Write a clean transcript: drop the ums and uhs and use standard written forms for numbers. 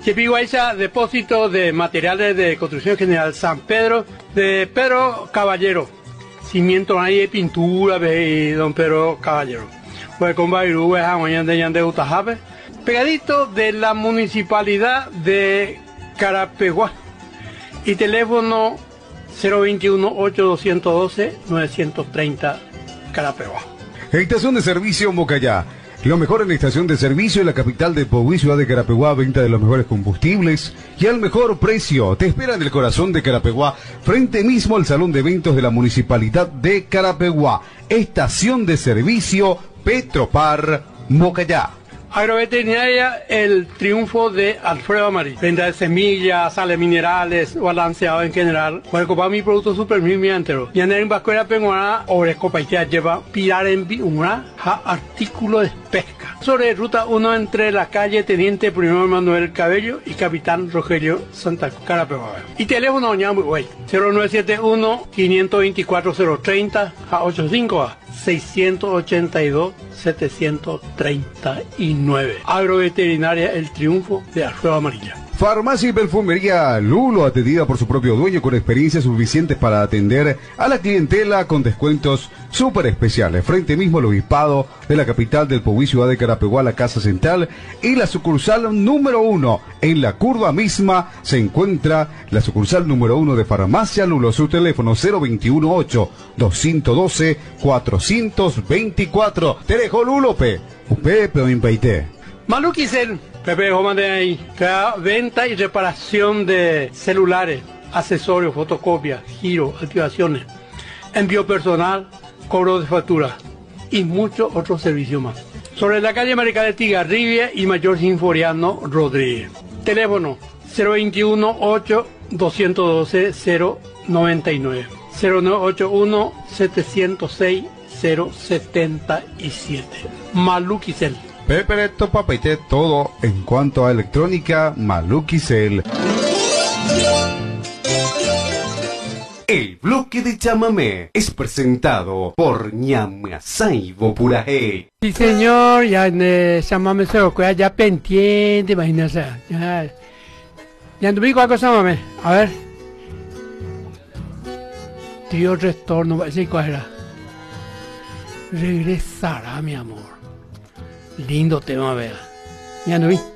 Chepiguaycha, depósito de materiales de construcción general San Pedro, de Pedro Caballero. Cimiento ahí de pintura, de don Pedro Caballero. Pues con Bairú, pegadito de la municipalidad de Carapeguá. Y teléfono 021-8212-930 Carapeguá. Estación de servicio Mocayá. Lo mejor en la estación de servicio en la capital de Pogüí, ciudad de Carapeguá, venta de los mejores combustibles y al mejor precio. Te espera en el corazón de Carapeguá, frente mismo al salón de eventos de la municipalidad de Carapeguá. Estación de servicio Petropar Mocayá. Agroveterinaria El Triunfo de Alfredo Amarillo. Venta de semillas, sales minerales, balanceado en general. Puede comprar mi producto super mi entero. Y en Vascuera Penguana, Orescopaitea lleva pilar en una artículo de pesca. Sobre ruta 1 entre la calle Teniente Primero Manuel Cabello y Capitán Rogelio Santa Carapeguá. Y teléfono ñambu, 0971-524-030 a 85 682-739. Agroveterinaria El Triunfo de Alfredo Amarilla. Farmacia y perfumería Lulo, atendida por su propio dueño con experiencia suficiente para atender a la clientela con descuentos súper especiales. Frente mismo al obispado de la capital del Pogüí, ciudad de Carapeguá, la Casa Central y la sucursal número 1. En la curva misma se encuentra la sucursal número 1 de Farmacia Lulo. Su teléfono 021-8-212-424. Te dejo Lulope. Upepe o impaité. Maluquicel, Pepe Jomande ahí, que da venta y reparación de celulares, accesorios, fotocopias, giros, activaciones, envío personal, cobro de factura y muchos otros servicios más. Sobre la calle Marica de Tigarribia y Mayor Sinforiano Rodríguez. Teléfono 021-8-212-099, 0981-706-077. Maluquicel. Pepereto Papaité, todo en cuanto a electrónica, Maluquicel. El bloque de chamamé es presentado por Ñamasai Bopuraje. Sí, señor, ya chamamé se lo cuida ya pendiente, imagínese. Ya no vi cuál cosa, chamamé. A ver. Tío retorno, va a decir cuál era. Regresará, mi amor. Lindo tema, vea. Ya no vi.